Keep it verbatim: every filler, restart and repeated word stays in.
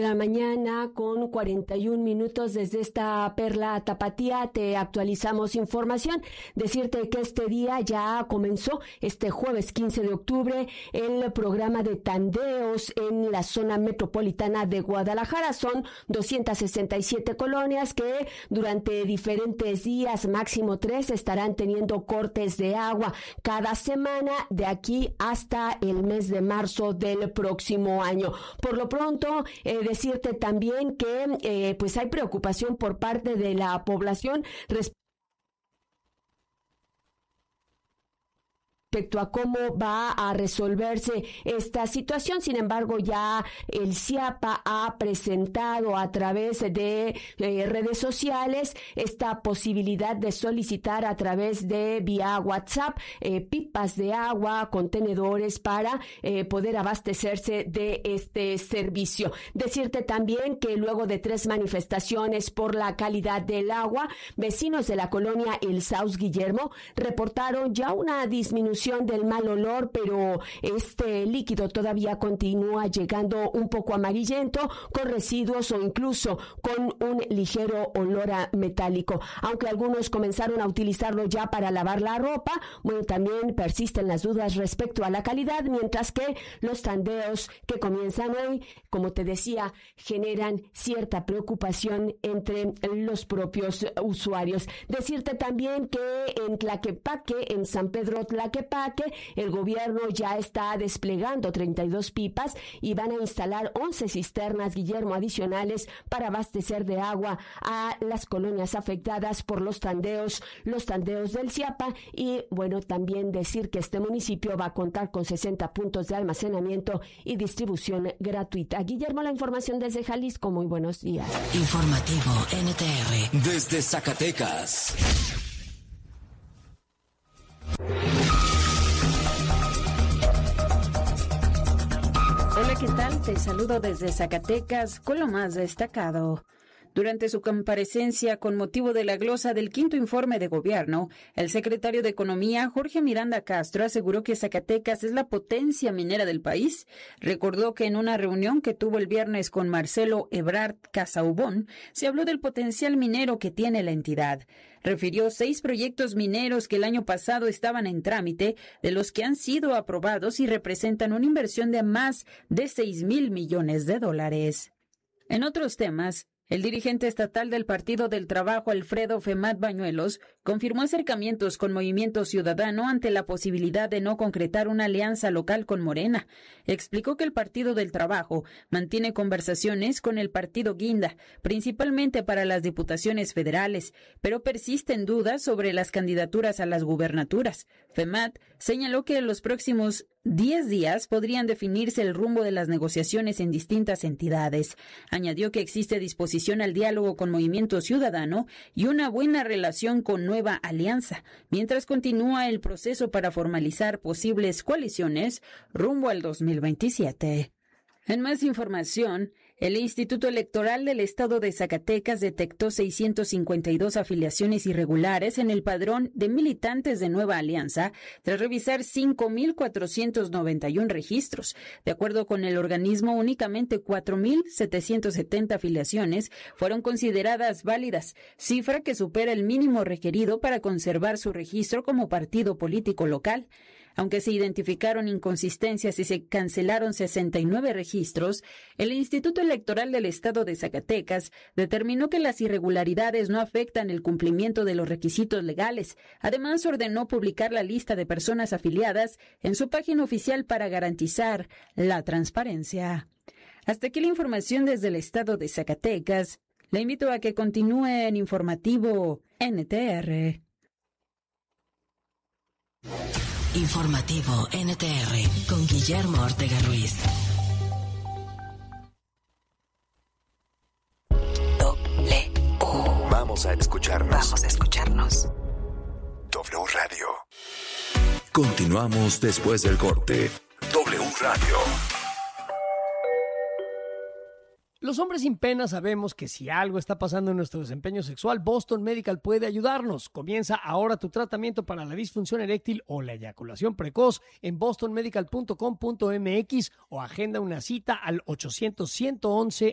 La mañana con cuarenta y un minutos desde esta perla tapatía te actualizamos información. Decirte que este día ya comenzó, este jueves quince de octubre, el programa de tandeos en la zona metropolitana de Guadalajara. Son doscientas sesenta y siete colonias que durante diferentes días, máximo tres, estarán teniendo cortes de agua cada semana de aquí hasta el mes de marzo del próximo año. Por lo pronto, eh, decirte también que eh, pues hay preocupación por parte de la población respecto respecto a cómo va a resolverse esta situación. Sin embargo, ya el CIAPA ha presentado a través de eh, redes sociales esta posibilidad de solicitar a través de vía WhatsApp eh, pipas de agua, contenedores para eh, poder abastecerse de este servicio. Decirte también que luego de tres manifestaciones por la calidad del agua, vecinos de la colonia El Saus Guillermo reportaron ya una disminución del mal olor, pero este líquido todavía continúa llegando un poco amarillento, con residuos o incluso con un ligero olor a metálico. Aunque algunos comenzaron a utilizarlo ya para lavar la ropa, bueno, también persisten las dudas respecto a la calidad, mientras que los tandeos que comienzan hoy, como te decía, generan cierta preocupación entre los propios usuarios. Decirte también que en Tlaquepaque, en San Pedro Tlaquepaque, el gobierno ya está desplegando treinta y dos pipas y van a instalar once cisternas, Guillermo, adicionales para abastecer de agua a las colonias afectadas por los tandeos, los tandeos del CIAPA. Y bueno, también decir que este municipio va a contar con sesenta puntos de almacenamiento y distribución gratuita. Guillermo, la información desde Jalisco. Muy buenos días. Informativo N T R desde Zacatecas. Hola, ¿qué tal? Te saludo desde Zacatecas con lo más destacado. Durante su comparecencia con motivo de la glosa del quinto informe de gobierno, el secretario de Economía, Jorge Miranda Castro, aseguró que Zacatecas es la potencia minera del país. Recordó que en una reunión que tuvo el viernes con Marcelo Ebrard Casaubon, se habló del potencial minero que tiene la entidad. Refirió seis proyectos mineros que el año pasado estaban en trámite, de los que han sido aprobados y representan una inversión de más de seis mil millones de dólares. En otros temas, el dirigente estatal del Partido del Trabajo, Alfredo Femat Bañuelos, confirmó acercamientos con Movimiento Ciudadano ante la posibilidad de no concretar una alianza local con Morena. Explicó que el Partido del Trabajo mantiene conversaciones con el Partido Guinda, principalmente para las diputaciones federales, pero persisten dudas sobre las candidaturas a las gubernaturas. Femat señaló que en los próximos diez días podrían definirse el rumbo de las negociaciones en distintas entidades. Añadió que existe disposición al diálogo con Movimiento Ciudadano y una buena relación con Nueva Alianza, mientras continúa el proceso para formalizar posibles coaliciones rumbo al dos mil veintisiete. En más información, el Instituto Electoral del Estado de Zacatecas detectó seiscientas cincuenta y dos afiliaciones irregulares en el padrón de militantes de Nueva Alianza, tras revisar cinco mil cuatrocientos noventa y uno registros. De acuerdo con el organismo, únicamente cuatro mil setecientas setenta afiliaciones fueron consideradas válidas, cifra que supera el mínimo requerido para conservar su registro como partido político local. Aunque se identificaron inconsistencias y se cancelaron sesenta y nueve registros, el Instituto Electoral del Estado de Zacatecas determinó que las irregularidades no afectan el cumplimiento de los requisitos legales. Además, ordenó publicar la lista de personas afiliadas en su página oficial para garantizar la transparencia. Hasta aquí la información desde el Estado de Zacatecas. Le invito a que continúe en Informativo N T R. Informativo N T R con Guillermo Ortega Ruiz. Doble U. Vamos a escucharnos. Vamos a escucharnos. W Radio. Continuamos después del corte. W Radio. Los hombres sin pena sabemos que si algo está pasando en nuestro desempeño sexual, Boston Medical puede ayudarnos. Comienza ahora tu tratamiento para la disfunción eréctil o la eyaculación precoz en boston medical punto com punto m x o agenda una cita al ochocientos, ciento once,